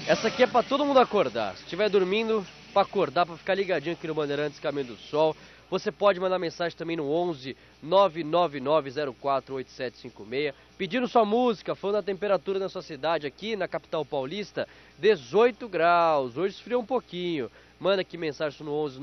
Essa aqui é pra todo mundo acordar. Se estiver dormindo, pra acordar, pra ficar ligadinho aqui no Bandeirantes Caminho do Sol. Você pode mandar mensagem também no 11 999048756, pedindo sua música, falando a temperatura na sua cidade aqui na capital paulista, 18 graus. Hoje esfriou um pouquinho. Manda aqui mensagem no 11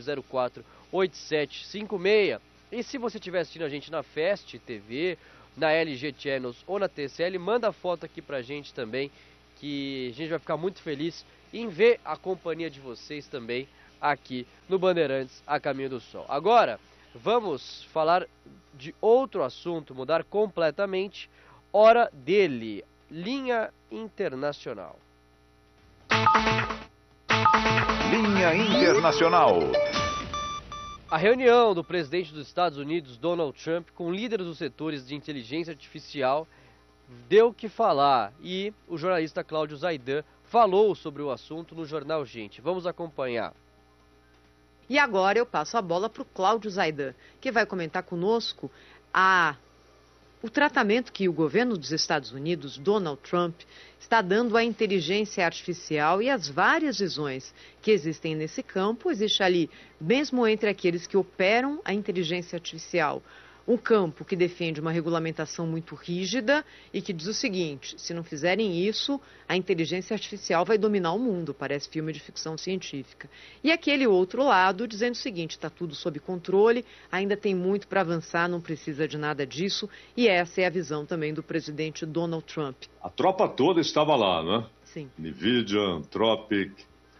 99048756. E se você estiver assistindo a gente na Fest TV, na LG Channels ou na TCL, manda foto aqui pra gente também, que a gente vai ficar muito feliz em ver a companhia de vocês também aqui no Bandeirantes a Caminho do Sol. Agora, vamos falar de outro assunto, mudar completamente. Hora dele, linha internacional. Linha internacional. A reunião do presidente dos Estados Unidos, Donald Trump, com líderes dos setores de inteligência artificial deu o que falar, e o jornalista Cláudio Zaidan falou sobre o assunto no Jornal Gente. Vamos acompanhar. E agora eu passo a bola para o Cláudio Zaidan, que vai comentar conosco o tratamento que o governo dos Estados Unidos, Donald Trump, está dando à inteligência artificial e as várias visões que existem nesse campo. Existe ali, mesmo entre aqueles que operam a inteligência artificial, um campo que defende uma regulamentação muito rígida e que diz o seguinte: se não fizerem isso, a inteligência artificial vai dominar o mundo, parece filme de ficção científica. E aquele outro lado dizendo o seguinte: está tudo sob controle, ainda tem muito para avançar, não precisa de nada disso, e essa é a visão também do presidente Donald Trump. A tropa toda estava lá, né? Sim. NVIDIA, Anthropic,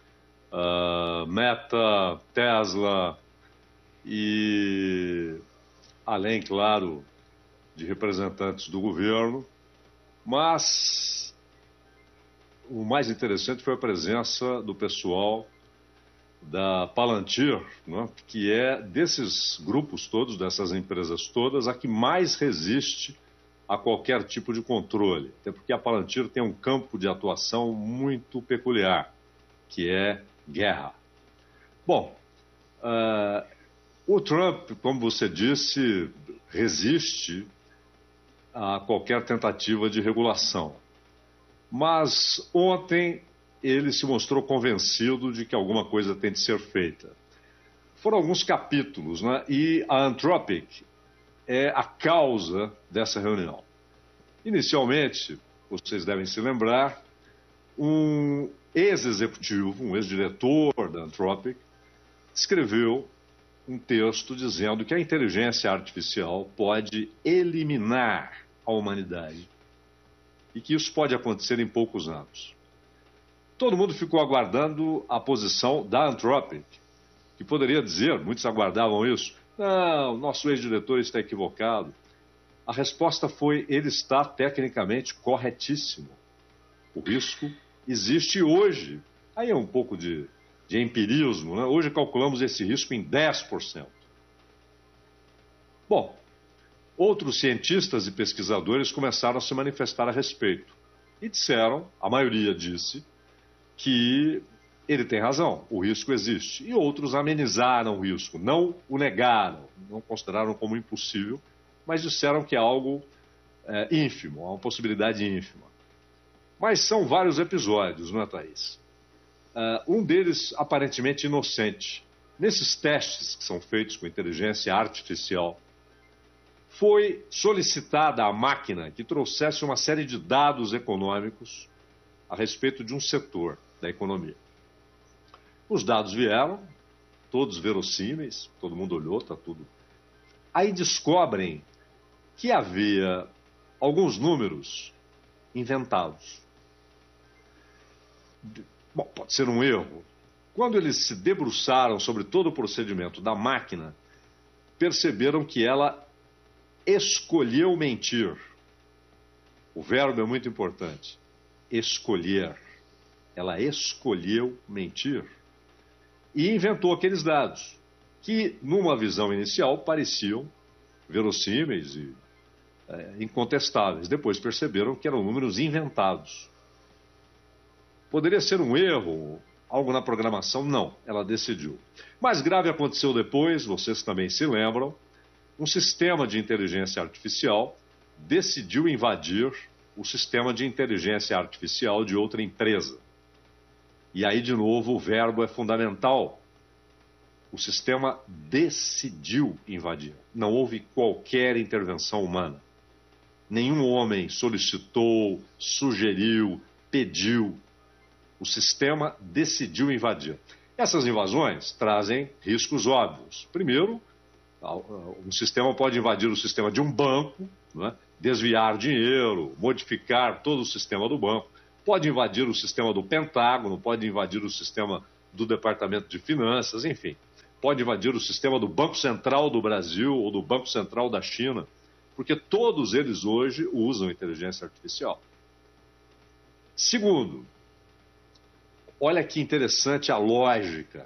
Meta, Tesla e... além, claro, de representantes do governo, mas o mais interessante foi a presença do pessoal da Palantir, né, que é desses grupos todos, dessas empresas todas, a que mais resiste a qualquer tipo de controle, até porque a Palantir tem um campo de atuação muito peculiar, que é guerra. Bom, o Trump, como você disse, resiste a qualquer tentativa de regulação. Mas ontem ele se mostrou convencido de que alguma coisa tem de ser feita. Foram alguns capítulos, né? E a Anthropic é a causa dessa reunião. Inicialmente, vocês devem se lembrar, um ex-executivo, um ex-diretor da Anthropic, escreveu um texto dizendo que a inteligência artificial pode eliminar a humanidade e que isso pode acontecer em poucos anos. Todo mundo ficou aguardando a posição da Anthropic, que poderia dizer, muitos aguardavam isso: não, nosso ex-diretor está equivocado. A resposta foi: ele está tecnicamente corretíssimo. O risco existe hoje. Aí é um pouco de empirismo, né? Hoje calculamos esse risco em 10%. Bom, outros cientistas e pesquisadores começaram a se manifestar a respeito e disseram, a maioria disse, que ele tem razão, o risco existe. E outros amenizaram o risco, não o negaram, não consideraram como impossível, mas disseram que é algo ínfimo, uma possibilidade ínfima. Mas são vários episódios, não é, Thaís? Um deles aparentemente inocente. Nesses testes que são feitos com inteligência artificial, foi solicitada à máquina que trouxesse uma série de dados econômicos a respeito de um setor da economia. Os dados vieram, todos verossímeis, todo mundo olhou, está tudo. Aí descobrem que havia alguns números inventados. Bom, pode ser um erro. Quando eles se debruçaram sobre todo o procedimento da máquina, perceberam que ela escolheu mentir. O verbo é muito importante. Escolher. Ela escolheu mentir. E inventou aqueles dados, que, numa visão inicial, pareciam verossímeis e incontestáveis. Depois perceberam que eram números inventados. Poderia ser um erro, algo na programação? Não, ela decidiu. Mais grave aconteceu depois, vocês também se lembram, um sistema de inteligência artificial decidiu invadir o sistema de inteligência artificial de outra empresa. E aí, de novo, o verbo é fundamental. O sistema decidiu invadir. Não houve qualquer intervenção humana. Nenhum homem solicitou, sugeriu, pediu. O sistema decidiu invadir. Essas invasões trazem riscos óbvios. Primeiro, um sistema pode invadir o sistema de um banco, né? Desviar dinheiro, modificar todo o sistema do banco. Pode invadir o sistema do Pentágono, pode invadir o sistema do Departamento de Finanças, enfim. Pode invadir o sistema do Banco Central do Brasil ou do Banco Central da China, porque todos eles hoje usam inteligência artificial. Segundo, olha que interessante a lógica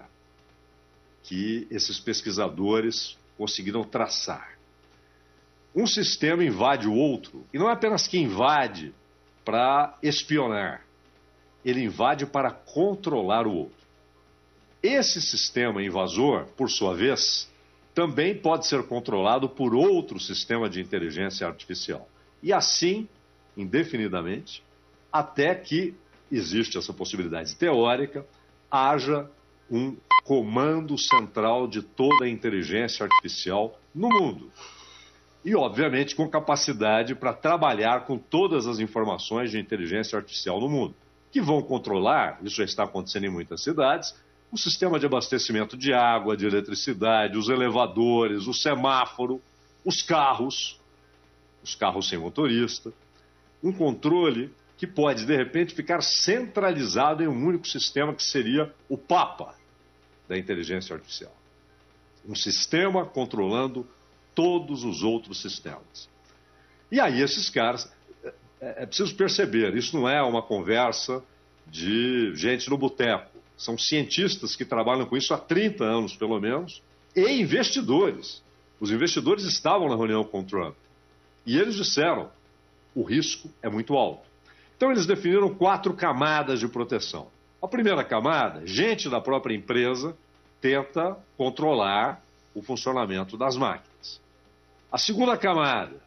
que esses pesquisadores conseguiram traçar. Um sistema invade o outro, e não é apenas que invade para espionar, ele invade para controlar o outro. Esse sistema invasor, por sua vez, também pode ser controlado por outro sistema de inteligência artificial. E assim, indefinidamente, até que existe essa possibilidade teórica, haja um comando central de toda a inteligência artificial no mundo. E, obviamente, com capacidade para trabalhar com todas as informações de inteligência artificial no mundo, que vão controlar, isso já está acontecendo em muitas cidades, o sistema de abastecimento de água, de eletricidade, os elevadores, o semáforo, os carros sem motorista, um controle que pode, de repente, ficar centralizado em um único sistema que seria o Papa da inteligência artificial. Um sistema controlando todos os outros sistemas. E aí esses caras, é preciso perceber, isso não é uma conversa de gente no boteco. São cientistas que trabalham com isso há 30 anos, pelo menos, e investidores. Os investidores estavam na reunião com o Trump. E eles disseram, o risco é muito alto. Então eles definiram 4 camadas de proteção. A primeira camada, gente da própria empresa tenta controlar o funcionamento das máquinas. A segunda camada,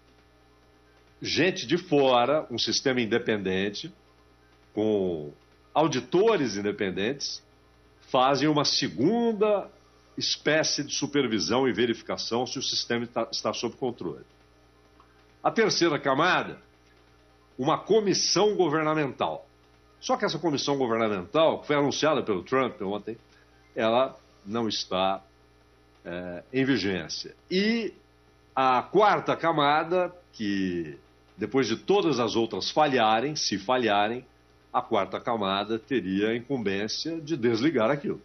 gente de fora, um sistema independente, com auditores independentes, fazem uma segunda espécie de supervisão e verificação se o sistema está sob controle. A terceira camada, uma comissão governamental. Só que essa comissão governamental, que foi anunciada pelo Trump ontem, ela não está em vigência. E a quarta camada, que depois de todas as outras falharem, se falharem, a quarta camada teria a incumbência de desligar aquilo.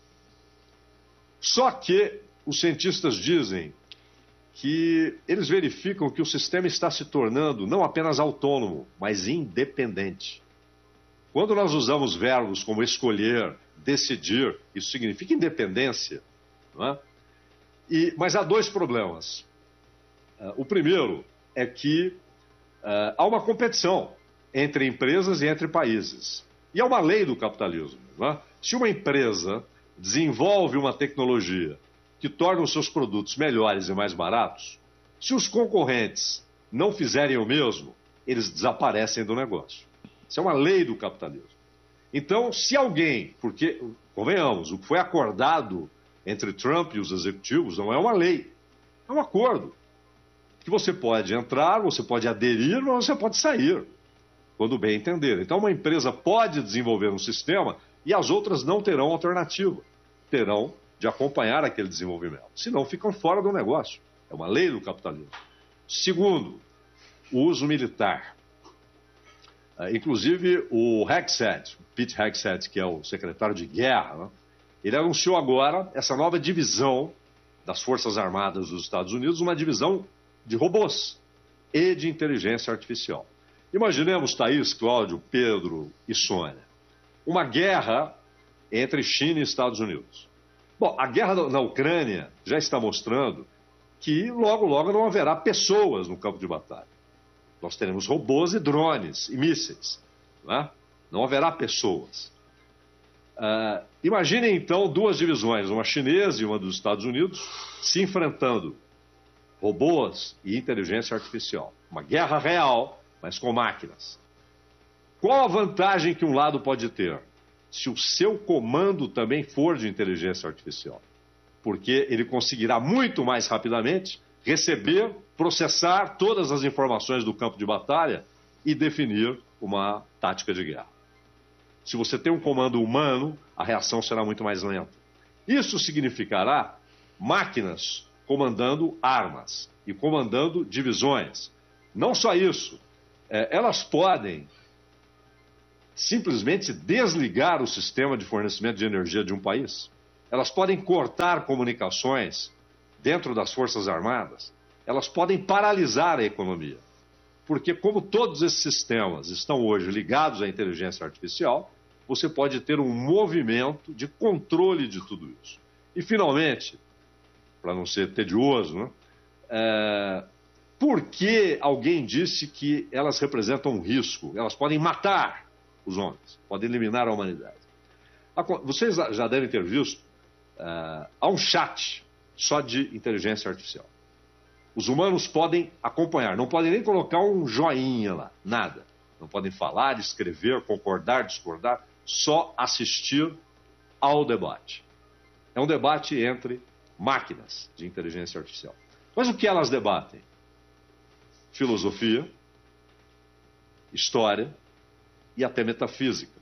Só que os cientistas dizem que eles verificam que o sistema está se tornando não apenas autônomo, mas independente. Quando nós usamos verbos como escolher, decidir, isso significa independência, não é? Mas há 2 problemas. O primeiro é que há uma competição entre empresas e entre países. E é uma lei do capitalismo, não é? Se uma empresa desenvolve uma tecnologia que torna os seus produtos melhores e mais baratos, se os concorrentes não fizerem o mesmo, eles desaparecem do negócio. Isso é uma lei do capitalismo. Então, se alguém, porque, convenhamos, o que foi acordado entre Trump e os executivos não é uma lei, é um acordo. Que você pode entrar, você pode aderir, ou você pode sair, quando bem entender. Então, uma empresa pode desenvolver um sistema e as outras não terão alternativa. Terão de acompanhar aquele desenvolvimento. Senão, ficam fora do negócio. É uma lei do capitalismo. Segundo, o uso militar. Inclusive, o Hegseth, Pete Hegseth, que é o secretário de guerra, né? Ele anunciou agora essa nova divisão das Forças Armadas dos Estados Unidos, uma divisão de robôs e de inteligência artificial. Imaginemos, Thaís, Cláudio, Pedro e Sônia, uma guerra entre China e Estados Unidos. Bom, a guerra na Ucrânia já está mostrando que logo, logo não haverá pessoas no campo de batalha. Nós teremos robôs e drones e mísseis, né? Não haverá pessoas. Imaginem, então, 2 divisões, uma chinesa e uma dos Estados Unidos, se enfrentando. Robôs e inteligência artificial. Uma guerra real, mas com máquinas. Qual a vantagem que um lado pode ter? se o seu comando também for de inteligência artificial. Porque ele conseguirá muito mais rapidamente receber, processar todas as informações do campo de batalha e definir uma tática de guerra. Se você tem um comando humano, a reação será muito mais lenta. Isso significará máquinas comandando armas e comandando divisões. Não só isso, elas podem simplesmente desligar o sistema de fornecimento de energia de um país. Elas podem cortar comunicações dentro das Forças Armadas. Elas podem paralisar a economia. Porque como todos esses sistemas estão hoje ligados à inteligência artificial, você pode ter um movimento de controle de tudo isso. E, finalmente, para não ser tedioso, né? Por que alguém disse que elas representam um risco? Elas podem matar os homens, podem eliminar a humanidade. Vocês já devem ter visto, há um chat só de inteligência artificial. Os humanos podem acompanhar, não podem nem colocar um joinha lá, nada. Não podem falar, escrever, concordar, discordar, só assistir ao debate. É um debate entre máquinas de inteligência artificial. Mas o que elas debatem? Filosofia, história e até metafísica.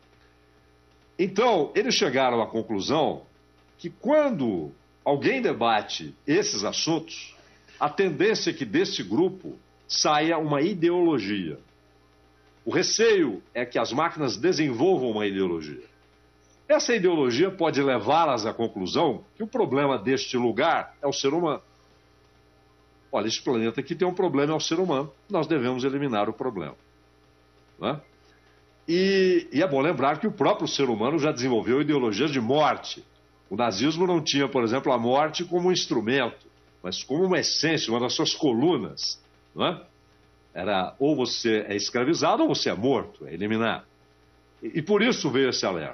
Então, eles chegaram à conclusão que quando alguém debate esses assuntos, a tendência é que desse grupo saia uma ideologia. O receio é que as máquinas desenvolvam uma ideologia. Essa ideologia pode levá-las à conclusão que o problema deste lugar é o ser humano. Olha, este planeta aqui tem um problema, é o ser humano. Nós devemos eliminar o problema. Não é? E é bom lembrar que o próprio ser humano já desenvolveu ideologias de morte. O nazismo não tinha, por exemplo, a morte como um instrumento, mas como uma essência, uma das suas colunas. Não é? Era ou você é escravizado ou você é morto, é eliminado. E por isso veio esse alerta.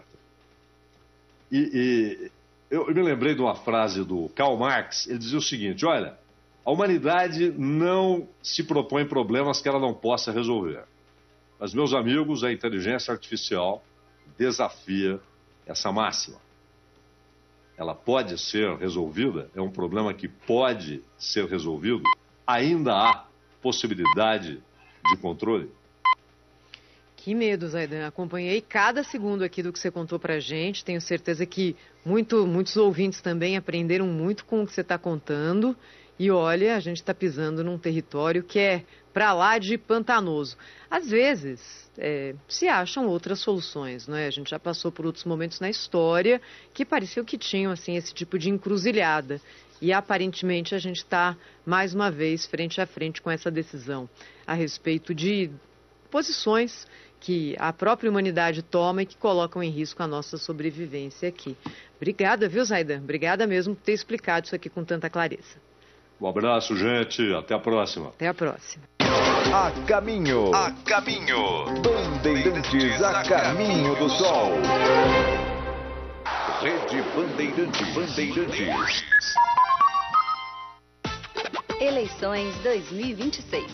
Eu me lembrei de uma frase do Karl Marx, ele dizia o seguinte: olha, a humanidade não se propõe problemas que ela não possa resolver. Mas, meus amigos, a inteligência artificial desafia essa máxima. Ela pode ser resolvida, é um problema que pode ser resolvido, ainda há possibilidade de controle. Que medo, Zaidan. Acompanhei cada segundo aqui do que você contou pra gente. Tenho certeza que muitos ouvintes também aprenderam muito com o que você está contando. E olha, a gente está pisando num território que é para lá de pantanoso. Às vezes, se acham outras soluções, não é? A gente já passou por outros momentos na história que pareciam que tinham assim, esse tipo de encruzilhada. E aparentemente a gente está, mais uma vez, frente a frente com essa decisão a respeito de posições que a própria humanidade toma e que colocam em risco a nossa sobrevivência aqui. Obrigada, viu, Zaidan? Obrigada mesmo por ter explicado isso aqui com tanta clareza. Um abraço, gente. Até a próxima. Até a próxima. A caminho. Bandeirantes a caminho do sol. Rede Bandeirantes. Eleições 2026.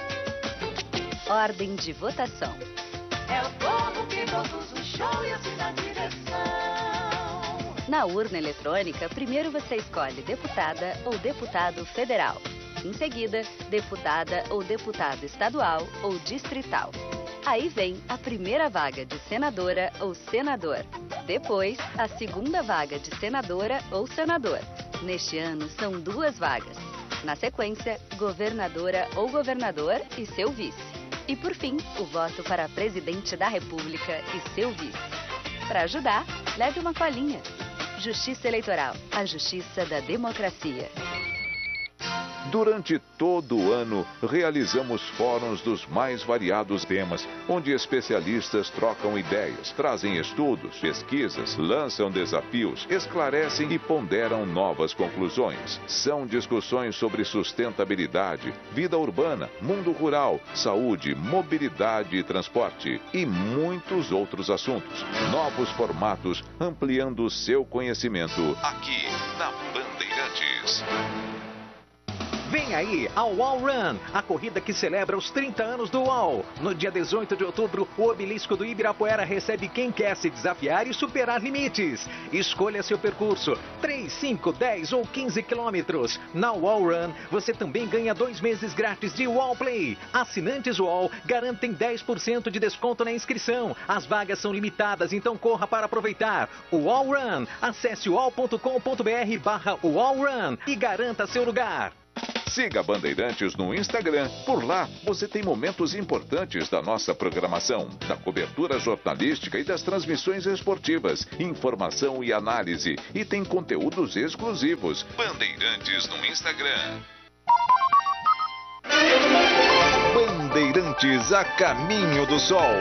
Ordem de votação. É o povo que produz o show e assim na direção. Na urna eletrônica, primeiro você escolhe deputada ou deputado federal. Em seguida, deputada ou deputado estadual ou distrital. Aí vem a primeira vaga de senadora ou senador. Depois, a segunda vaga de senadora ou senador. Neste ano, são 2 vagas. Na sequência, governadora ou governador e seu vice. E por fim, o voto para presidente da República e seu vice. Para ajudar, leve uma colinha. Justiça Eleitoral, a justiça da democracia. Durante todo o ano, realizamos fóruns dos mais variados temas, onde especialistas trocam ideias, trazem estudos, pesquisas, lançam desafios, esclarecem e ponderam novas conclusões. São discussões sobre sustentabilidade, vida urbana, mundo rural, saúde, mobilidade e transporte e muitos outros assuntos. Novos formatos, ampliando o seu conhecimento aqui na Bandeirantes. Vem aí a UOL Run, a corrida que celebra os 30 anos do UOL. No dia 18 de outubro, o obelisco do Ibirapuera recebe quem quer se desafiar e superar limites. Escolha seu percurso, 3, 5, 10 ou 15 quilômetros. Na UOL Run, você também ganha 2 meses grátis de UOL Play. Assinantes UOL garantem 10% de desconto na inscrição. As vagas são limitadas, então corra para aproveitar. UOL Run, acesse uol.com.br/UOL Run e garanta seu lugar. Siga Bandeirantes no Instagram. Por lá, você tem momentos importantes da nossa programação, da cobertura jornalística e das transmissões esportivas, informação e análise. E tem conteúdos exclusivos. Bandeirantes no Instagram. Bandeirantes a caminho do sol.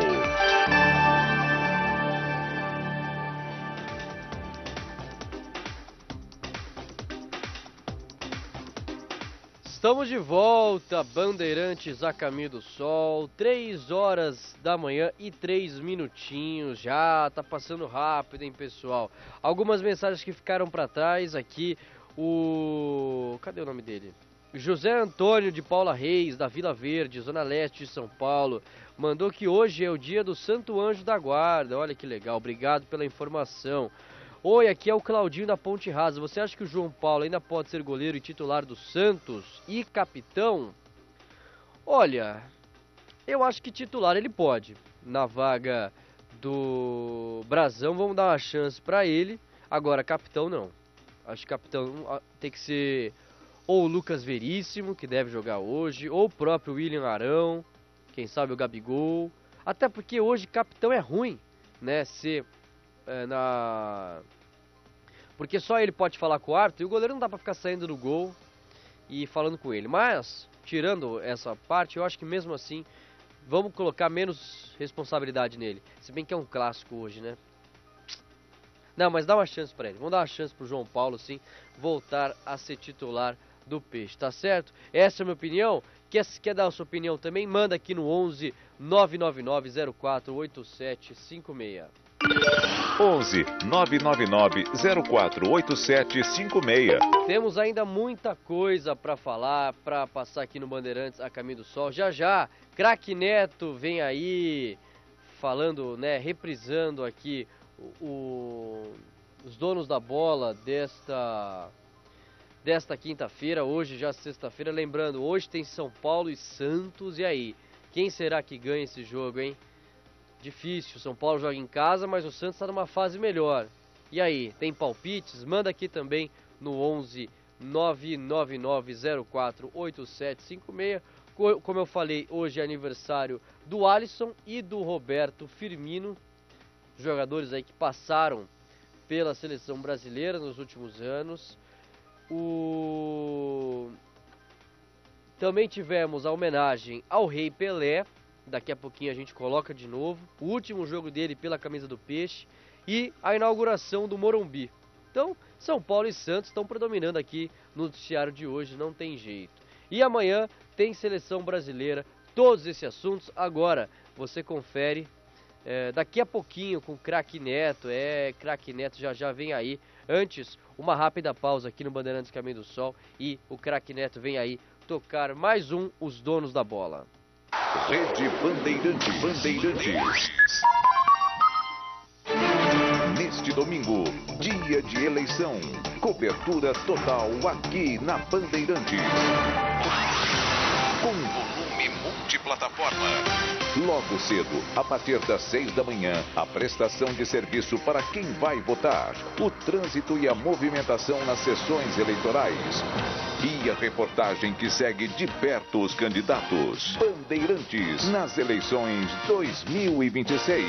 Estamos de volta, Bandeirantes a caminho do sol, 3 horas da manhã e 3 minutinhos, já tá passando rápido, hein, pessoal? Algumas mensagens que ficaram para trás aqui, cadê o nome dele? José Antônio de Paula Reis, da Vila Verde, Zona Leste de São Paulo, mandou que hoje é o dia do Santo Anjo da Guarda, olha que legal, obrigado pela informação. Oi, aqui é o Claudinho da Ponte Rasa. Você acha que o João Paulo ainda pode ser goleiro e titular do Santos e capitão? Olha, eu acho que titular ele pode. Na vaga do Brazão, vamos dar uma chance pra ele. Agora, capitão não. Acho que capitão tem que ser ou o Lucas Veríssimo, que deve jogar hoje, ou o próprio William Arão, quem sabe o Gabigol. Até porque hoje capitão é ruim, né? Porque só ele pode falar com o árbitro e o goleiro não dá pra ficar saindo do gol e falando com ele. Mas, tirando essa parte, eu acho que mesmo assim, vamos colocar menos responsabilidade nele. Se bem que é um clássico hoje, né? Não, mas dá uma chance pra ele. Vamos dar uma chance pro João Paulo, sim, voltar a ser titular do Peixe, tá certo? Essa é a minha opinião. Quer dar a sua opinião também? Manda aqui no 11 999 04 8756. 11 999 048756. Temos ainda muita coisa para falar, para passar aqui no Bandeirantes a caminho do sol. Já, Craque Neto vem aí falando, né, reprisando aqui os donos da bola desta quinta-feira, hoje já sexta-feira. Lembrando, hoje tem São Paulo e Santos, e aí? Quem será que ganha esse jogo, hein? Difícil, São Paulo joga em casa, mas o Santos está numa fase melhor. E aí, tem palpites? Manda aqui também no 11 999 04 8756. Como eu falei, hoje é aniversário do Alisson e do Roberto Firmino, jogadores aí que passaram pela seleção brasileira nos últimos anos. Também tivemos a homenagem ao Rei Pelé. Daqui a pouquinho a gente coloca de novo o último jogo dele pela camisa do Peixe e a inauguração do Morumbi. Então, São Paulo e Santos estão predominando aqui no noticiário de hoje, não tem jeito. E amanhã tem seleção brasileira, todos esses assuntos. Agora, você confere daqui a pouquinho com o Craque Neto. Craque Neto já vem aí. Antes, uma rápida pausa aqui no Bandeirantes Caminho do Sol e o Craque Neto vem aí tocar mais Os Donos da Bola. Rede Bandeirantes. Neste domingo, dia de eleição, cobertura total aqui na Bandeirantes. Com volume multiplataforma. Logo cedo, a partir das 6 da manhã, a prestação de serviço para quem vai votar, o trânsito e a movimentação nas sessões eleitorais. E a reportagem que segue de perto os candidatos. Bandeirantes nas eleições 2026.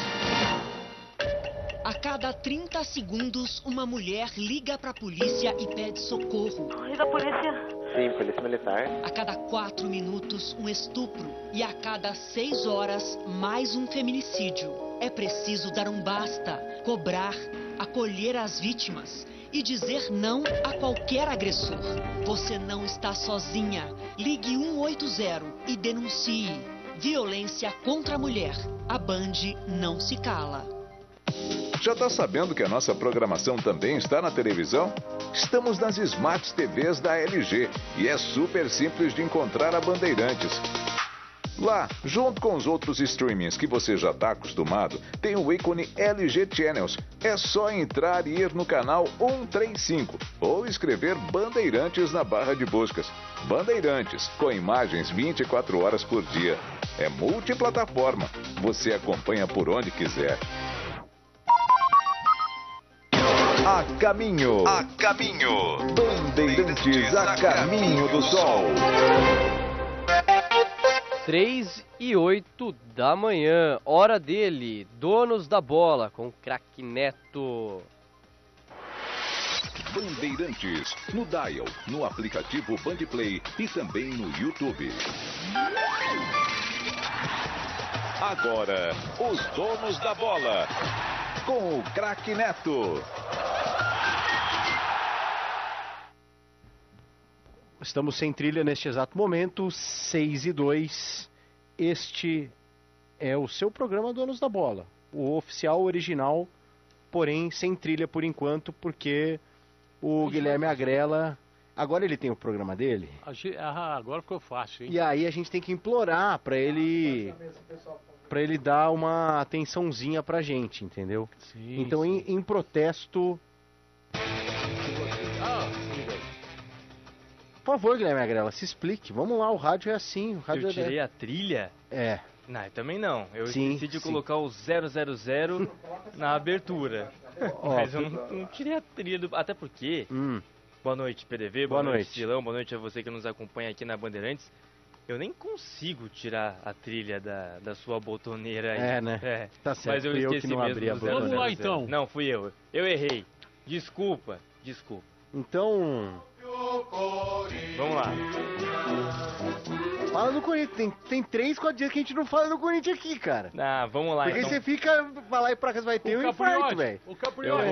A cada 30 segundos, uma mulher liga para a polícia e pede socorro. Liga a polícia. Sim, polícia militar. A cada 4 minutos, um estupro. E a cada 6 horas, mais um feminicídio. É preciso dar um basta, cobrar, acolher as vítimas e dizer não a qualquer agressor. Você não está sozinha. Ligue 180 e denuncie. Violência contra a mulher. A Band não se cala. Já está sabendo que a nossa programação também está na televisão? Estamos nas Smart TVs da LG e é super simples de encontrar a Bandeirantes. Lá, junto com os outros streamings que você já está acostumado, tem o ícone LG Channels. É só entrar e ir no canal 135 ou escrever Bandeirantes na barra de buscas. Bandeirantes, com imagens 24 horas por dia. É multiplataforma. Você acompanha por onde quiser. A caminho. Bandeirantes a caminho do sol. 3h08 da manhã, hora dele, Donos da Bola, com o craque Neto. Bandeirantes, no Dial, no aplicativo Bandplay e também no YouTube. Agora, os Donos da Bola, com o craque Neto. Estamos sem trilha neste exato momento, 6h02. Este é o seu programa Donos da Bola. O oficial original, porém sem trilha por enquanto, porque o Guilherme Agrela, agora ele tem o programa dele. Agora ficou fácil, hein? E aí a gente tem que implorar para ele dar uma atençãozinha pra gente, entendeu? Sim, então, sim. Em protesto... Por favor, Guilherme Agrela, se explique. Vamos lá, o rádio é assim. O rádio eu tirei a trilha? É. Não, eu também não. Eu Sim, esqueci de sim. colocar o 000 na abertura. Mas eu não tirei a trilha Até porque... Boa noite, PDV. Boa noite, Silão. Boa noite a você que nos acompanha aqui na Bandeirantes. Eu nem consigo tirar a trilha da sua botoneira aí. É, né? É. Tá certo. Mas eu Fui eu esqueci que não mesmo abri a do botoneira. 000. Vamos lá, então. Não, fui eu. Eu errei. Desculpa. Então... Vamos lá. Fala do Corinthians. Tem 3-4 dias que a gente não fala do Corinthians aqui, cara. Ah, vamos lá, Porque então. você fica... Vai lá e pra casa vai ter um infarto, velho. O Capriotti.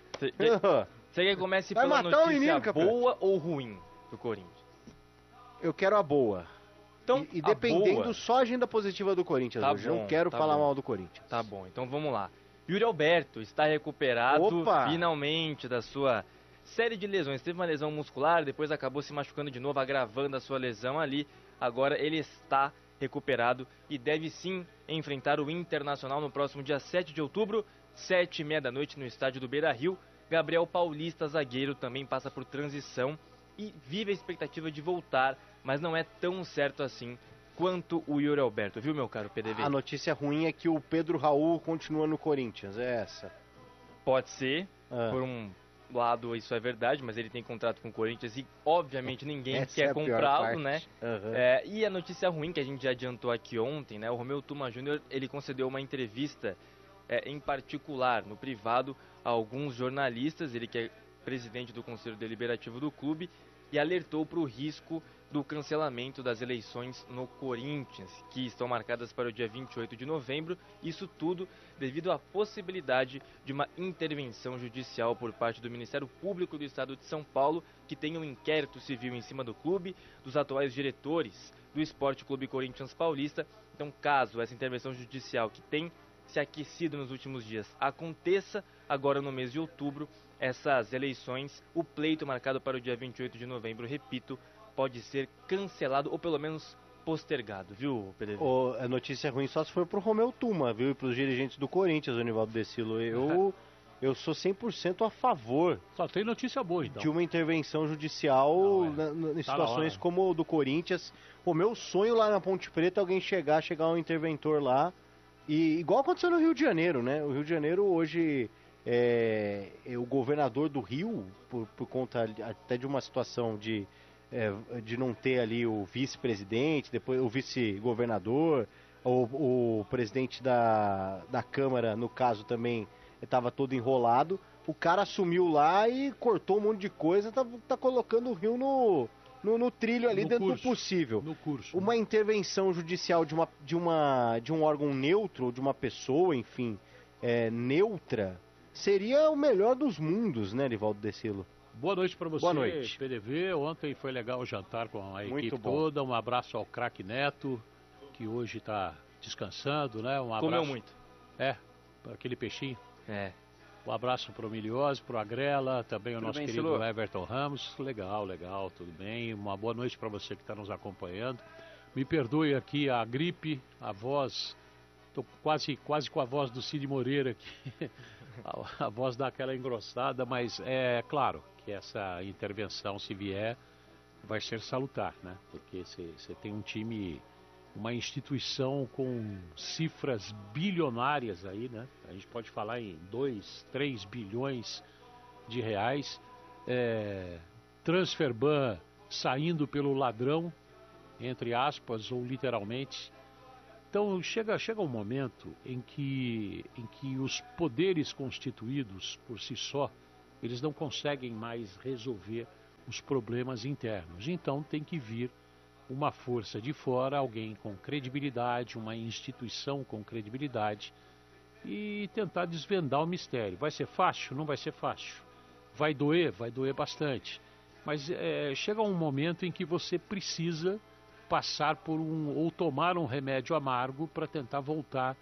Você quer que comece Vai pela matar o notícia menino, Capriotti. boa ou ruim do Corinthians? Eu quero a boa. Então, E a dependendo boa... só a agenda positiva do Corinthians Tá hoje. bom, Não quero tá falar bom. mal do Corinthians. Tá bom, então vamos lá. Yuri Alberto está recuperado Opa! finalmente da sua série de lesões. Teve uma lesão muscular, depois acabou se machucando de novo, agravando a sua lesão ali. Agora ele está recuperado e deve sim enfrentar o Internacional no próximo dia 7 de outubro, 7h30 da noite, no estádio do Beira-Rio. Gabriel Paulista, zagueiro, também passa por transição e vive a expectativa de voltar, mas não é tão certo assim quanto o Yuri Alberto, viu, meu caro PDV? A notícia ruim é que o Pedro Raul continua no Corinthians, é essa. Pode ser, por um lado isso é verdade, mas ele tem contrato com o Corinthians e obviamente ninguém quer comprá-lo, né? E a notícia ruim que a gente já adiantou aqui ontem, né? O Romeu Tuma Júnior, ele concedeu uma entrevista em particular, no privado, a alguns jornalistas, ele que é presidente do Conselho Deliberativo do clube, e alertou para o risco do cancelamento das eleições no Corinthians, que estão marcadas para o dia 28 de novembro, isso tudo devido à possibilidade de uma intervenção judicial por parte do Ministério Público do Estado de São Paulo, que tem um inquérito civil em cima do clube, dos atuais diretores do Esporte Clube Corinthians Paulista. Então, caso essa intervenção judicial que tem se aquecido nos últimos dias aconteça, agora no mês de outubro, essas eleições, o pleito marcado para o dia 28 de novembro, repito, pode ser cancelado ou pelo menos postergado, viu, PDV? A notícia ruim só se for pro Romeu Tuma, viu? E pros dirigentes do Corinthians, o Nivaldo Decilo. Eu sou 100% a favor. Só tem notícia boa, então. De uma intervenção judicial em situações como o do Corinthians. O meu sonho lá na Ponte Preta é alguém chegar um interventor lá. E igual aconteceu no Rio de Janeiro, né? O Rio de Janeiro hoje o governador do Rio, por conta até de uma situação de não ter ali o vice-presidente, depois o vice-governador, o presidente da Câmara, no caso, também estava todo enrolado. O cara assumiu lá e cortou um monte de coisa, tá colocando o Rio no trilho ali, dentro do possível. No curso. Uma intervenção judicial de um órgão neutro, de uma pessoa, enfim, neutra, seria o melhor dos mundos, né, Nivaldo Decilo? Boa noite para você, Boa noite. PDV. Ontem foi legal o jantar com a Muito equipe bom. toda. Um abraço ao craque Neto, que hoje está descansando, né? Um abraço. Comeu muito. Para aquele peixinho. Um abraço para o Miliose, para o Agrela, também o Tudo nosso bem, querido Silu? Everton Ramos. Legal, tudo bem. Uma boa noite para você que está nos acompanhando. Me perdoe aqui a gripe, a voz, estou quase com a voz do Cid Moreira aqui. A voz dá aquela engrossada, mas é claro que essa intervenção, se vier, vai ser salutar, né? Porque você tem um time, uma instituição com cifras bilionárias aí, né? A gente pode falar em 2, 3 bilhões de reais. Transferban saindo pelo ladrão, entre aspas, ou literalmente. Então chega um momento em que os poderes constituídos por si só, eles não conseguem mais resolver os problemas internos. Então tem que vir uma força de fora, alguém com credibilidade, uma instituição com credibilidade, e tentar desvendar o mistério. Vai ser fácil? Não vai ser fácil. Vai doer bastante. Mas chega um momento em que você precisa passar por ou tomar um remédio amargo para tentar voltar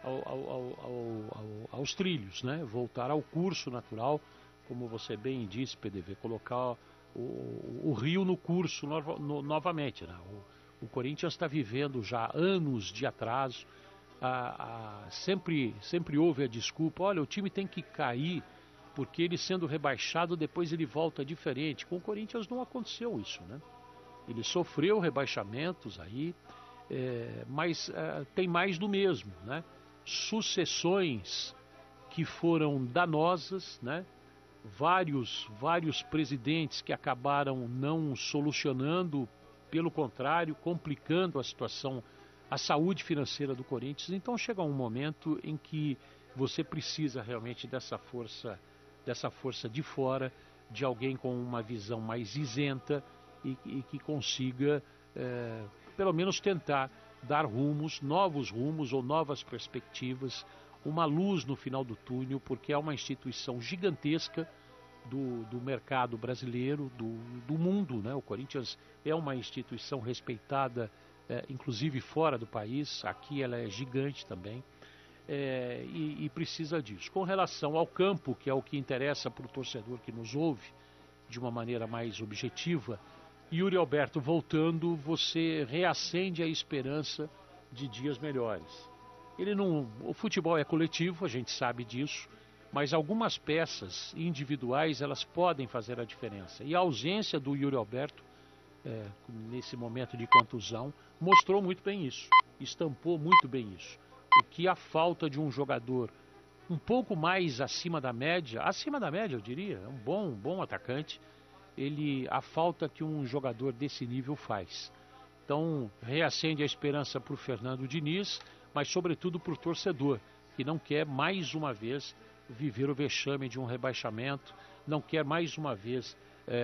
aos trilhos, né? Voltar ao curso natural, como você bem disse, PDV, colocar o rio no curso novamente, né? O Corinthians está vivendo já anos de atraso. Sempre houve a desculpa: olha, o time tem que cair porque ele, sendo rebaixado, depois ele volta diferente. Com o Corinthians não aconteceu isso, né? Ele sofreu rebaixamentos aí, mas tem mais do mesmo, né? Sucessões que foram danosas, né? Vários presidentes que acabaram não solucionando, pelo contrário, complicando a situação, a saúde financeira do Corinthians. Então chega um momento em que você precisa realmente dessa força de fora, de alguém com uma visão mais isenta, e que consiga, pelo menos, tentar dar novos rumos ou novas perspectivas, uma luz no final do túnel, porque é uma instituição gigantesca do mercado brasileiro, do mundo, né? O Corinthians é uma instituição respeitada, inclusive fora do país. Aqui ela é gigante também, e precisa disso. Com relação ao campo, que é o que interessa para o torcedor que nos ouve de uma maneira mais objetiva, Yuri Alberto voltando, você reacende a esperança de dias melhores. O futebol é coletivo, a gente sabe disso, mas algumas peças individuais, elas podem fazer a diferença. E a ausência do Yuri Alberto, nesse momento de contusão, mostrou muito bem isso, estampou muito bem isso. O que a falta de um jogador um pouco mais acima da média eu diria, é um bom atacante, a falta que um jogador desse nível faz. Então, reacende a esperança para o Fernando Diniz, mas sobretudo para o torcedor, que não quer mais uma vez viver o vexame de um rebaixamento, não quer mais uma vez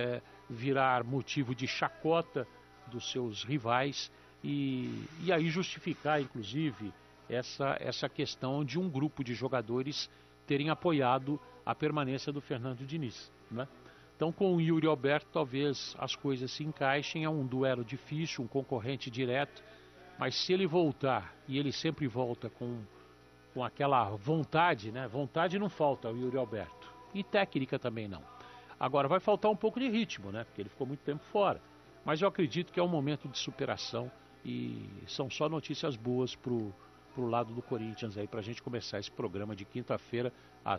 virar motivo de chacota dos seus rivais, e aí justificar, inclusive, essa questão de um grupo de jogadores terem apoiado a permanência do Fernando Diniz, né? Então, com o Yuri Alberto, talvez as coisas se encaixem. É um duelo difícil, um concorrente direto, mas se ele voltar, e ele sempre volta com aquela vontade, né? Vontade não falta ao Yuri Alberto, e técnica também não. Agora vai faltar um pouco de ritmo, né? Porque ele ficou muito tempo fora, mas eu acredito que é um momento de superação, e são só notícias boas pro lado do Corinthians aí, pra gente começar esse programa de quinta-feira às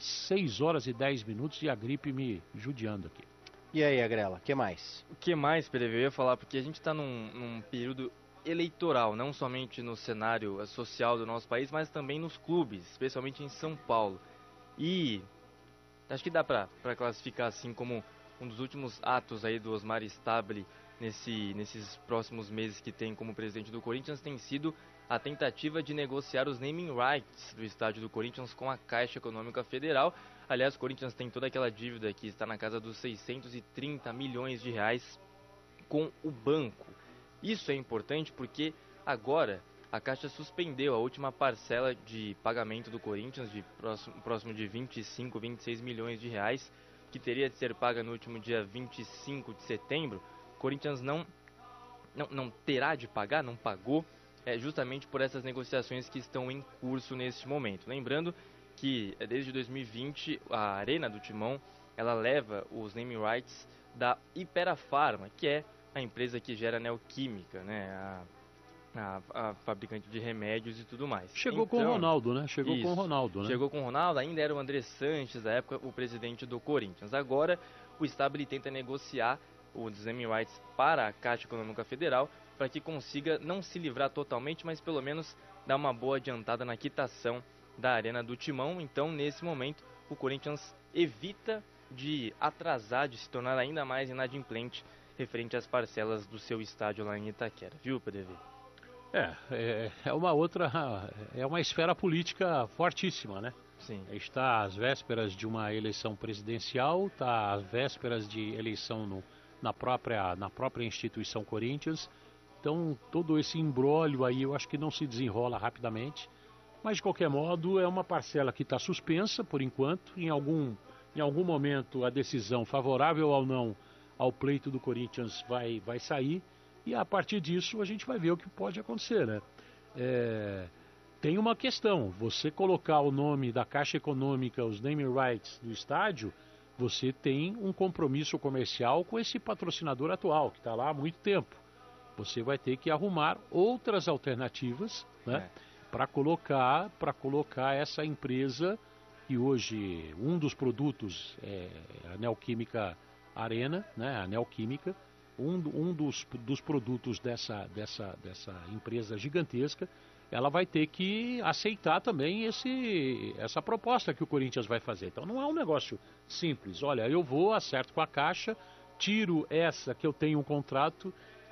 6h10, e a gripe me judiando aqui. E aí, Agrela, o que mais? O que mais, PDV? Eu ia falar, porque a gente está num período eleitoral, não somente no cenário social do nosso país, mas também nos clubes, especialmente em São Paulo. E acho que dá para classificar assim como um dos últimos atos aí do Osmar Stabile nesses próximos meses que tem como presidente do Corinthians tem sido a tentativa de negociar os naming rights do estádio do Corinthians com a Caixa Econômica Federal. Aliás, o Corinthians tem toda aquela dívida que está na casa dos 630 milhões de reais com o banco. Isso é importante porque agora a Caixa suspendeu a última parcela de pagamento do Corinthians, próximo de 25, 26 milhões de reais, que teria de ser paga no último dia 25 de setembro. O Corinthians não terá de pagar, não pagou, justamente por essas negociações que estão em curso neste momento. Lembrando que desde 2020 a Arena do Timão ela leva os naming rights da Hypera Pharma, que é a empresa que gera Neoquímica, né? A fabricante de remédios e tudo mais. Chegou com o Ronaldo, né? Chegou com o Ronaldo, ainda era o André Sanches, da época, o presidente do Corinthians. Agora, o Stabile tenta negociar os naming rights para a Caixa Econômica Federal, para que consiga não se livrar totalmente, mas pelo menos dar uma boa adiantada na quitação da Arena do Timão. Então, nesse momento, o Corinthians evita de atrasar, de se tornar ainda mais inadimplente referente às parcelas do seu estádio lá em Itaquera, viu, PDV? É uma esfera política fortíssima, né? Sim. Está às vésperas de uma eleição presidencial, está às vésperas de eleição na própria instituição Corinthians. Então, todo esse imbróglio aí eu acho que não se desenrola rapidamente. Mas, de qualquer modo, é uma parcela que está suspensa por enquanto. Em algum momento, a decisão favorável ou não ao pleito do Corinthians vai sair. E a partir disso a gente vai ver o que pode acontecer, né? Tem uma questão, você colocar o nome da Caixa Econômica, os naming rights do estádio, você tem um compromisso comercial com esse patrocinador atual, que está lá há muito tempo. Você vai ter que arrumar outras alternativas, né? Para colocar essa empresa, que hoje um dos produtos é a Neoquímica Arena, né? A Neoquímica. Um dos produtos dessa empresa gigantesca, ela vai ter que aceitar também essa proposta que o Corinthians vai fazer. Então não é um negócio simples. Olha, eu vou, acerto com a Caixa, tiro essa que eu tenho um contrato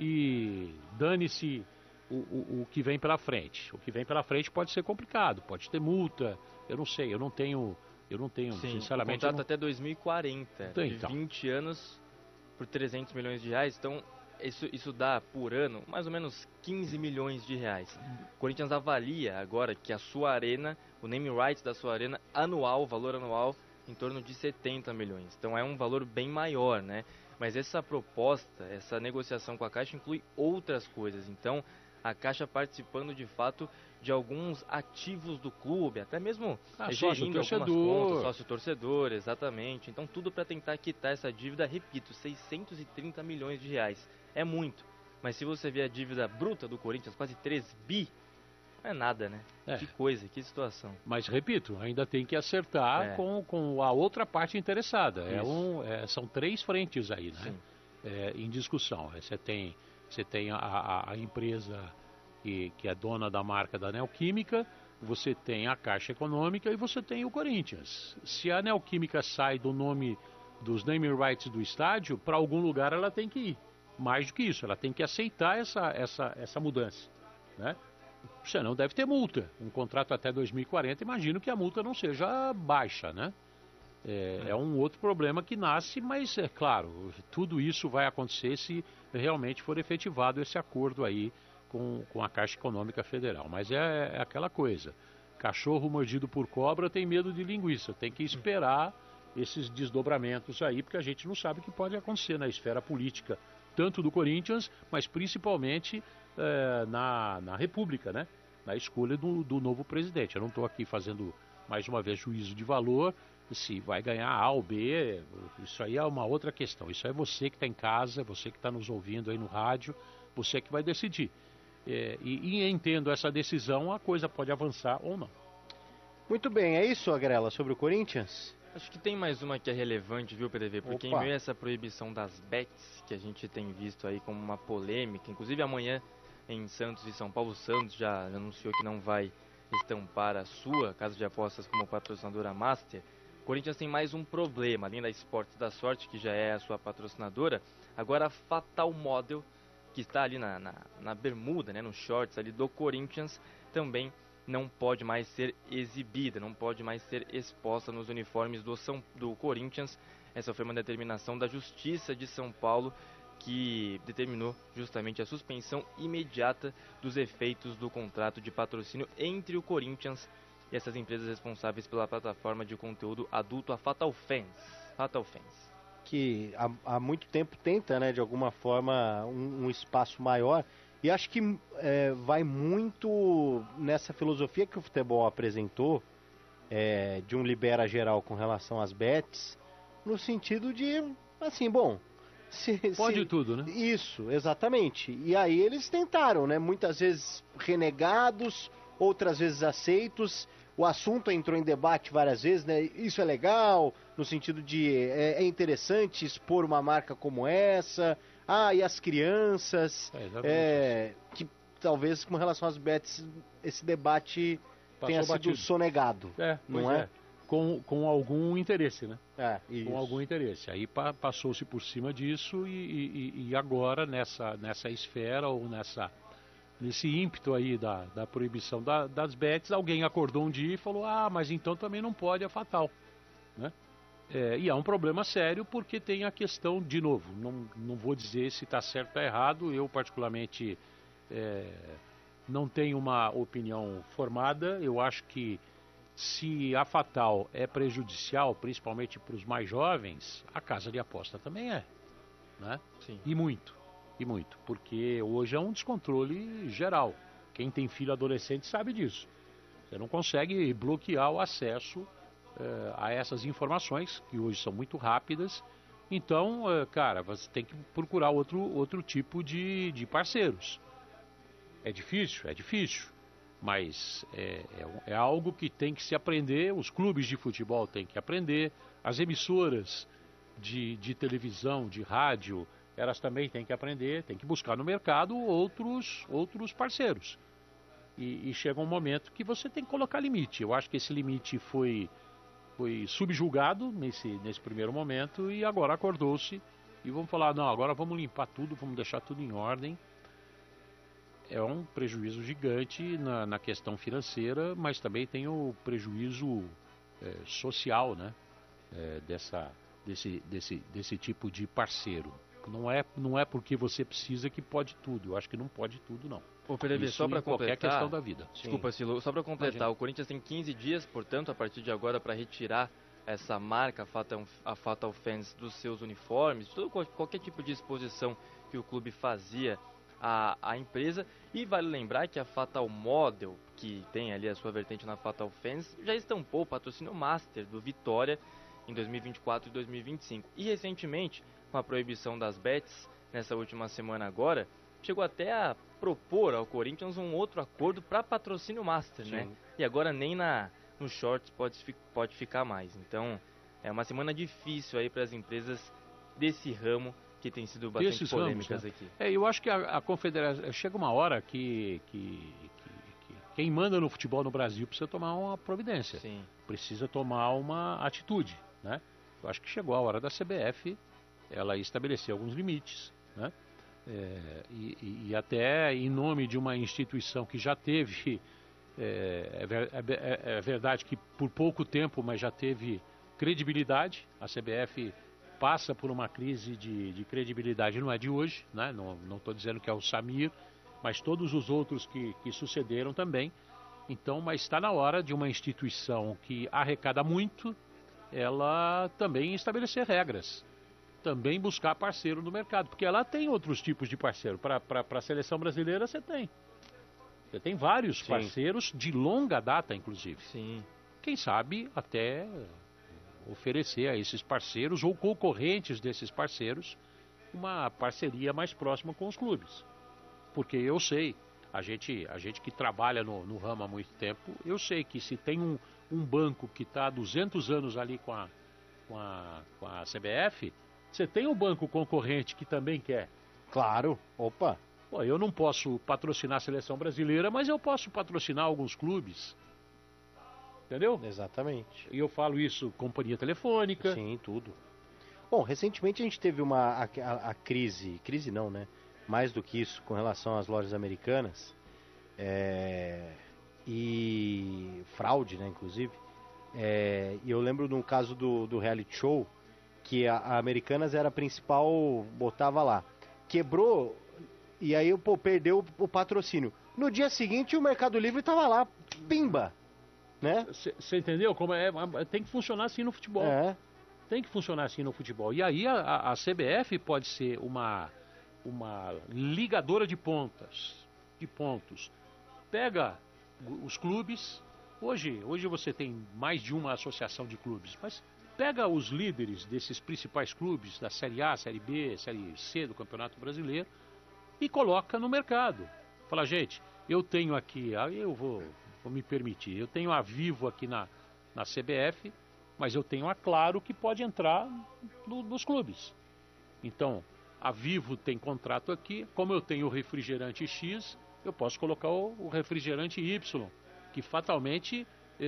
e dane-se o que vem pela frente. O que vem pela frente pode ser complicado, pode ter multa, eu não sei, eu não tenho Sim, sinceramente... o contrato até 2040, de 20 anos... por 300 milhões de reais, então isso dá por ano mais ou menos 15 milhões de reais. O Corinthians avalia agora que a sua arena, o naming rights da sua arena anual, valor anual, em torno de 70 milhões. Então é um valor bem maior, né? Mas essa proposta, essa negociação com a Caixa inclui outras coisas. Então a Caixa participando de fato de alguns ativos do clube, até mesmo gerindo algumas contas, sócio-torcedor, exatamente. Então tudo para tentar quitar essa dívida, repito, 630 milhões de reais. É muito, mas se você ver a dívida bruta do Corinthians, quase 3 bi, não é nada, né? Que coisa, que situação. Mas repito, ainda tem que acertar com a outra parte interessada. São 3 frentes aí, né? Em discussão. Você tem a empresa que é dona da marca da Neoquímica, você tem a Caixa Econômica e você tem o Corinthians. Se a Neoquímica sai do nome dos naming rights do estádio, para algum lugar ela tem que ir. Mais do que isso, ela tem que aceitar essa mudança, né? Senão deve ter multa. Um contrato até 2040, imagino que a multa não seja baixa, né? É um outro problema que nasce, mas é claro, tudo isso vai acontecer se realmente for efetivado esse acordo aí com a Caixa Econômica Federal. Mas é aquela coisa, cachorro mordido por cobra tem medo de linguiça, tem que esperar esses desdobramentos aí, porque a gente não sabe o que pode acontecer na esfera política, tanto do Corinthians, mas principalmente na República, né? Na escolha do novo presidente. Eu não estou aqui fazendo, mais uma vez, juízo de valor, se vai ganhar A ou B, isso aí é uma outra questão. Isso é você que está em casa, você que está nos ouvindo aí no rádio, você que vai decidir. E entendo essa decisão, a coisa pode avançar ou não. Muito bem, é isso, Agrela, sobre o Corinthians? Acho que tem mais uma que é relevante, viu, PDV? Porque em meio a essa proibição das bets, que a gente tem visto aí como uma polêmica, inclusive amanhã em Santos e São Paulo, Santos já anunciou que não vai estampar a sua casa de apostas como patrocinadora master. O Corinthians tem mais um problema, além da Esportes da Sorte, que já é a sua patrocinadora, agora a Fatal Model, que está ali na bermuda, né, no shorts ali do Corinthians, também não pode mais ser exibida, não pode mais ser exposta nos uniformes do Corinthians. Essa foi uma determinação da Justiça de São Paulo, que determinou justamente a suspensão imediata dos efeitos do contrato de patrocínio entre o Corinthians e essas empresas responsáveis pela plataforma de conteúdo adulto, a Fatal Fans. Que há muito tempo tenta, né, de alguma forma, um espaço maior. E acho que vai muito nessa filosofia que o futebol apresentou, de um libera geral com relação às bets, no sentido de, assim, bom... Pode tudo, né? Isso, exatamente. E aí eles tentaram, né? Muitas vezes renegados, outras vezes aceitos. O assunto entrou em debate várias vezes, né? Isso é legal, no sentido de é interessante expor uma marca como essa. E as crianças. Que talvez com relação às bets esse debate tenha sido sonegado. Não é? Com algum interesse, né? Isso. Com algum interesse. Aí passou-se por cima disso e agora nessa esfera ou nesse ímpeto aí da proibição das bets, alguém acordou um dia e falou, mas então também não pode a Fatal, né? E é um problema sério porque tem a questão, de novo, não vou dizer se está certo ou está errado, eu particularmente não tenho uma opinião formada, eu acho que se a Fatal é prejudicial, principalmente para os mais jovens, a casa de aposta também é, né? Sim. E muito, porque hoje é um descontrole geral. Quem tem filho adolescente sabe disso. Você não consegue bloquear o acesso a essas informações, que hoje são muito rápidas. Então, cara, você tem que procurar outro tipo de parceiros. É difícil. Mas é algo que tem que se aprender, os clubes de futebol têm que aprender, as emissoras de televisão, de rádio, elas também têm que aprender, têm que buscar no mercado outros parceiros. E chega um momento que você tem que colocar limite. Eu acho que esse limite foi subjugado nesse primeiro momento e agora acordou-se e vamos falar, não, agora vamos limpar tudo, vamos deixar tudo em ordem. É um prejuízo gigante na questão financeira, mas também tem o prejuízo social, né? Desse tipo de parceiro. Não é porque você precisa que pode tudo. Eu acho que não pode tudo, não. Ô, PDV, só para completar, qualquer questão da vida. Desculpa, Silo, só para completar, imagina. O Corinthians tem 15 dias, portanto, a partir de agora, para retirar essa marca, a Fatal Fans, dos seus uniformes, qualquer tipo de exposição que o clube fazia à empresa. E vale lembrar que a Fatal Model, que tem ali a sua vertente na Fatal Fans, já estampou o patrocínio Master do Vitória em 2024 e 2025. E recentemente, com a proibição das bets, nessa última semana agora, chegou até a propor ao Corinthians um outro acordo para patrocínio Master, né? E agora nem no Shorts pode ficar mais. Então, é uma semana difícil aí para as empresas desse ramo, que tem sido bastante polêmicas aqui. Eu acho que a confederação... Chega uma hora que quem manda no futebol no Brasil precisa tomar uma providência. Sim. Precisa tomar uma atitude, né? Eu acho que chegou a hora da CBF ela estabelecer alguns limites, né? E até em nome de uma instituição que já teve... É verdade que por pouco tempo, mas já teve credibilidade. A CBF passa por uma crise de credibilidade, não é de hoje, né? Não estou dizendo que é o Samir, mas todos os outros que sucederam também. Então, mas está na hora de uma instituição que arrecada muito, ela também estabelecer regras, também buscar parceiro no mercado, porque ela tem outros tipos de parceiro. Para a seleção brasileira você tem vários parceiros de longa data, inclusive. Sim. Quem sabe até oferecer a esses parceiros ou concorrentes desses parceiros uma parceria mais próxima com os clubes. Porque eu sei, a gente que trabalha no ramo há muito tempo, eu sei que se tem um banco que está há 200 anos ali com a CBF, você tem um banco concorrente que também quer. Claro, opa. Pô, eu não posso patrocinar a seleção brasileira, mas eu posso patrocinar alguns clubes. Entendeu? Exatamente. E eu falo isso, companhia telefônica. Sim, tudo. Bom, recentemente a gente teve a crise não, né? Mais do que isso, com relação às lojas americanas. E fraude, né, inclusive. E eu lembro de um caso do reality show, que a Americanas era a principal, botava lá. Quebrou, e aí perdeu o patrocínio. No dia seguinte o Mercado Livre estava lá, pimba! Né? Você entendeu? Como tem que funcionar assim no futebol. Tem que funcionar assim no futebol. E aí a CBF pode ser uma ligadora de pontos. Pega os clubes, Hoje você tem mais de uma associação de clubes, mas pega os líderes desses principais clubes, da Série A, Série B, Série C do Campeonato Brasileiro, e coloca no mercado. Fala, gente, eu tenho aqui, eu vou me permitir, eu tenho a Vivo aqui na CBF, mas eu tenho a Claro que pode entrar nos clubes. Então, a Vivo tem contrato aqui, como eu tenho o refrigerante X, eu posso colocar o refrigerante Y, que fatalmente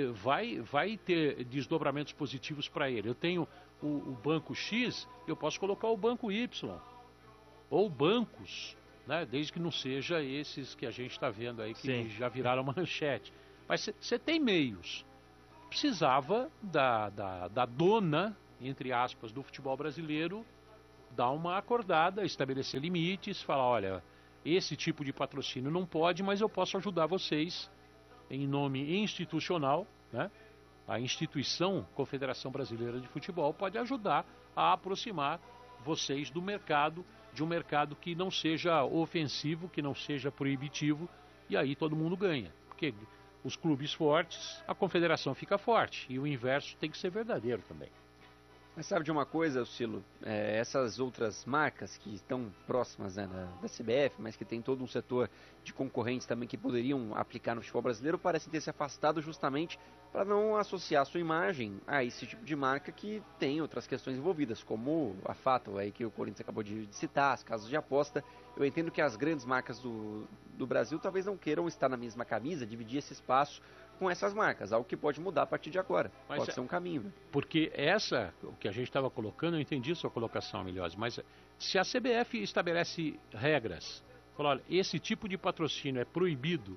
vai ter desdobramentos positivos para ele. Eu tenho o banco X, eu posso colocar o banco Y, ou bancos, né? Desde que não seja esses que a gente está vendo aí, que Sim. já viraram manchete. Mas você tem meios. Precisava da dona, entre aspas, do futebol brasileiro, dar uma acordada, estabelecer limites, falar, olha, esse tipo de patrocínio não pode, mas eu posso ajudar vocês em nome institucional, né? A instituição Confederação Brasileira de Futebol pode ajudar a aproximar vocês do mercado, de um mercado que não seja ofensivo, que não seja proibitivo, e aí todo mundo ganha. Porque os clubes fortes, a confederação fica forte, e o inverso tem que ser verdadeiro também. Mas sabe de uma coisa, Cilo? Essas outras marcas que estão próximas, né, da CBF, mas que tem todo um setor de concorrentes também que poderiam aplicar no futebol brasileiro, parecem ter se afastado justamente para não associar sua imagem a esse tipo de marca que tem outras questões envolvidas, como a Fato, aí que o Corinthians acabou de citar, as casas de aposta. Eu entendo que as grandes marcas do Brasil talvez não queiram estar na mesma camisa, dividir esse espaço com essas marcas, algo que pode mudar a partir de agora. Mas pode ser um caminho. Né? Porque o que a gente estava colocando, eu entendi a sua colocação, Amiliose, mas se a CBF estabelece regras, fala, olha, esse tipo de patrocínio é proibido,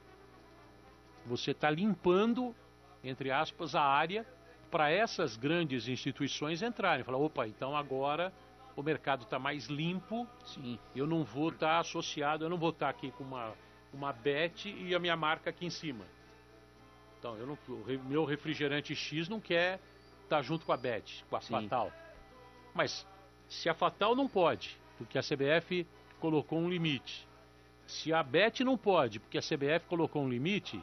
você está limpando, entre aspas, a área para essas grandes instituições entrarem. Fala, opa, então agora o mercado está mais limpo. Sim. Eu não vou estar associado, eu não vou estar aqui com uma bet e a minha marca aqui em cima. Então, meu refrigerante X não quer estar junto com a Bet, com a Sim. Fatal. Mas se a Fatal não pode, porque a CBF colocou um limite. Se a Bet não pode, porque a CBF colocou um limite,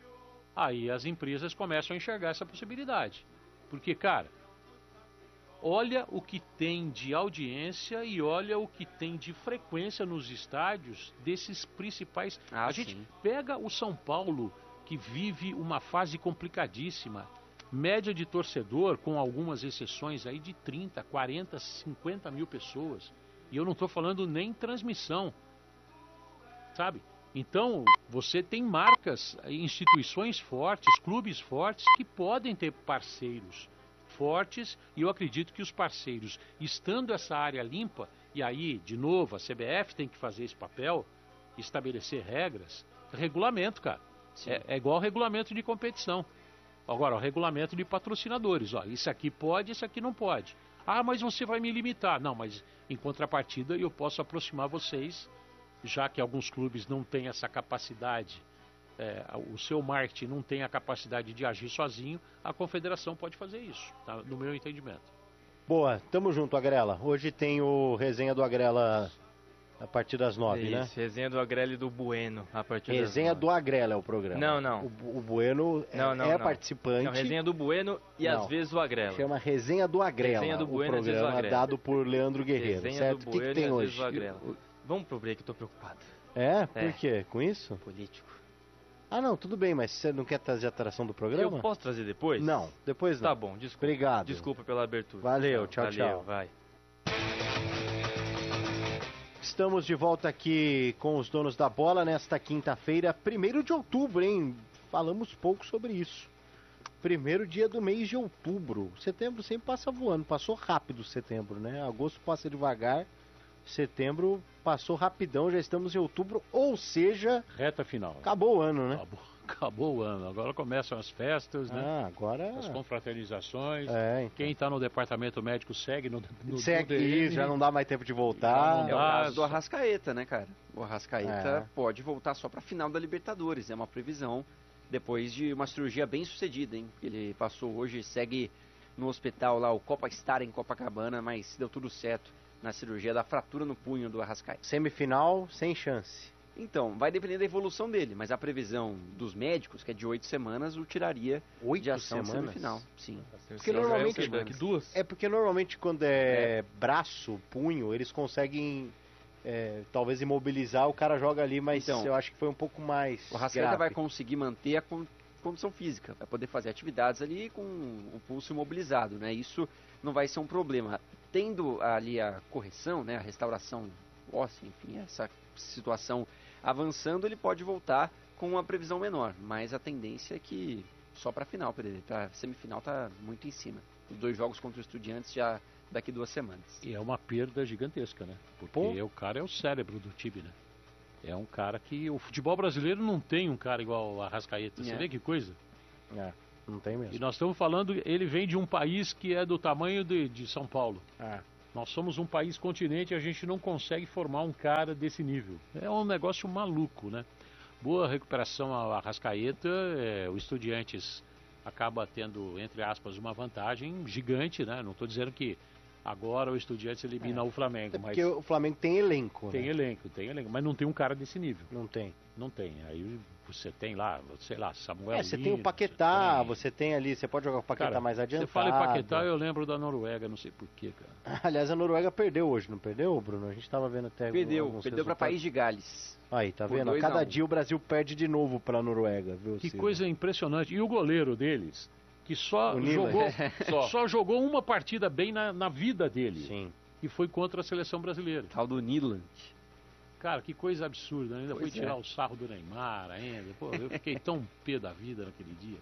aí as empresas começam a enxergar essa possibilidade. Porque, cara, olha o que tem de audiência e olha o que tem de frequência nos estádios desses principais. A gente pega o São Paulo, que vive uma fase complicadíssima, média de torcedor, com algumas exceções aí, de 30, 40, 50 mil pessoas. E eu não estou falando nem transmissão, sabe? Então, você tem marcas, instituições fortes, clubes fortes, que podem ter parceiros fortes, e eu acredito que os parceiros, estando essa área limpa, e aí, de novo, a CBF tem que fazer esse papel, estabelecer regras, regulamento, cara. É igual ao regulamento de competição. Agora, o regulamento de patrocinadores. Ó, isso aqui pode, isso aqui não pode. Ah, mas você vai me limitar. Não, mas em contrapartida eu posso aproximar vocês, já que alguns clubes não têm essa capacidade, o seu marketing não tem a capacidade de agir sozinho, a confederação pode fazer isso, tá? No meu entendimento. Boa, tamo junto, Agrela. Hoje tem o Resenha do Agrela a partir das 9, né? Isso, Resenha do Agrela e do Bueno a partir das 9. Resenha do Agrela é o programa. Não. O Bueno não. Participante. Não, Resenha do Bueno e às vezes o Agrela. Chama Resenha do Agrela. Resenha do Bueno, o programa dado por Leandro Guerreiro, Resenha certo? Do Bueno, o que tem hoje? Vamos pro break, eu tô preocupado. Por quê? Com isso? Político. Ah, não, tudo bem, mas você não quer trazer a atração do programa? Eu posso trazer depois? Não, depois não. Tá bom, desculpa. Obrigado. Desculpa pela abertura. Valeu, tchau. Vai. Estamos de volta aqui com os donos da bola nesta quinta-feira, 1º de outubro, hein? Falamos pouco sobre isso. Primeiro dia do mês de outubro. Setembro sempre passa voando, passou rápido setembro, né? Agosto passa devagar, setembro passou rapidão, já estamos em outubro, ou seja... Reta final. Acabou o ano, né? Acabou o ano, agora começam as festas, né? Agora... As confraternizações. Então. Quem está no departamento médico segue segue, já não dá mais tempo de voltar. É o caso do Arrascaeta, né, cara? O Arrascaeta pode voltar só para a final da Libertadores, é uma previsão depois de uma cirurgia bem sucedida, hein? Ele passou hoje, segue no hospital lá, o Copa Star em Copacabana, mas deu tudo certo na cirurgia da fratura no punho do Arrascaeta. Semifinal, sem chance. Então, vai depender da evolução dele, mas a previsão dos médicos, que é de 8 semanas, o tiraria 8 de ação semanas? semifinal. Sim. Porque normalmente, porque normalmente quando é braço, punho, eles conseguem talvez imobilizar, o cara joga ali, mas então, eu acho que foi um pouco mais o Arrascaeta vai conseguir manter a condição física, vai poder fazer atividades ali com o pulso imobilizado, né? Isso não vai ser um problema. Tendo ali a correção, né, a restauração óssea, enfim, essa situação avançando, ele pode voltar com uma previsão menor, mas a tendência é que só para final, para semifinal tá muito em cima. Os 2 jogos contra o Estudiantes já daqui 2 semanas. E é uma perda gigantesca, né? Porque o cara é o cérebro do time, né? É um cara que o futebol brasileiro não tem um cara igual a Arrascaeta. Você vê que coisa? Não tem mesmo. E nós estamos falando, ele vem de um país que é do tamanho de São Paulo. Nós somos um país continente e a gente não consegue formar um cara desse nível. É um negócio maluco, né? Boa recuperação ao Arrascaeta, o Estudiantes acaba tendo, entre aspas, uma vantagem gigante, né? Não estou dizendo que agora o Estudiantes elimina o Flamengo. Porque o Flamengo tem elenco, tem né? elenco, mas não tem um cara desse nível. Não tem. Aí você tem lá, sei lá, Samuel você tem o Paquetá, você tem ali, você pode jogar o Paquetá cara, mais adiantado. Você fala em Paquetá, eu lembro da Noruega, não sei porquê, cara. Aliás, a Noruega perdeu hoje, não perdeu, Bruno? A gente tava vendo até perdeu para País de Gales. Aí, tá vendo? A cada dia o Brasil perde de novo pra Noruega, viu, Que Silvio? coisa impressionante. E o goleiro deles, que só jogou uma partida bem na vida dele. Sim. E foi contra a seleção brasileira. Tal do Niland. Cara, que coisa absurda. Ainda foi tirar o sarro do Neymar ainda. Pô, eu fiquei tão pé da vida naquele dia,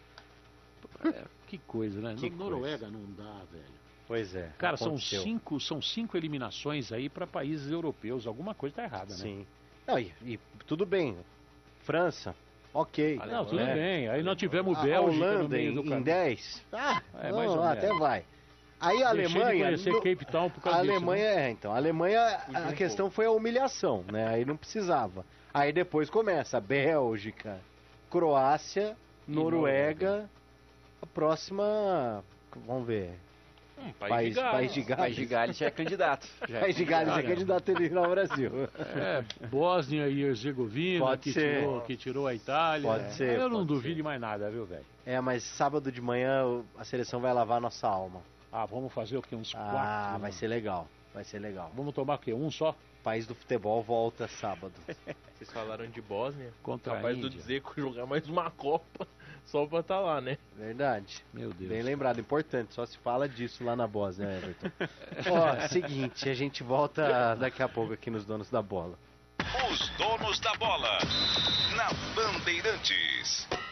cara. Que coisa, né? Noruega não dá, velho. Pois é. Cara, são 5 eliminações aí para países europeus. Alguma coisa tá errada, né? Sim. Não, e tudo bem. França, ok. Não, tudo bem. Aí nós tivemos Bélgica Holanda em 10. Mais ou até vai. Aí a Alemanha, Cape Town por causa a Alemanha disso, né? então, a Alemanha, a questão foi a humilhação, né? Aí não precisava. Aí depois começa Bélgica, Croácia, Noruega, a próxima, vamos ver. País de Gales. País de Gales já é candidato. País de Gales é candidato a eliminar o Brasil. Bósnia e Herzegovina, que tirou a Itália. Pode ser. Eu não duvido de mais nada, viu, velho? Mas sábado de manhã a seleção vai lavar a nossa alma. Vamos fazer o quê? Uns 4? Vai ser legal. Vai ser legal. Vamos tomar o quê? Um só? País do futebol volta sábado. Vocês falaram de Bósnia. Capaz do Dzeko jogar mais uma Copa só pra estar lá, né? Verdade. Meu Deus. Bem lembrado, importante. Só se fala disso lá na Bósnia, Everton. Seguinte, a gente volta daqui a pouco aqui nos Donos da Bola. Os Donos da Bola, na Bandeirantes.